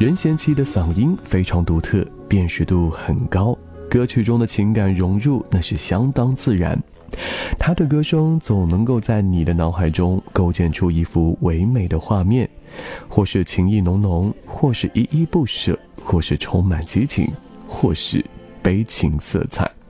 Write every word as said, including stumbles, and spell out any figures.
任贤齐的嗓音非常独特，辨识度很高，歌曲中的情感融入那是相当自然。他的歌声总能够在你的脑海中构建出一幅唯美的画面，或是情意浓浓，或是依依不舍，或是充满激情，或是悲情色彩。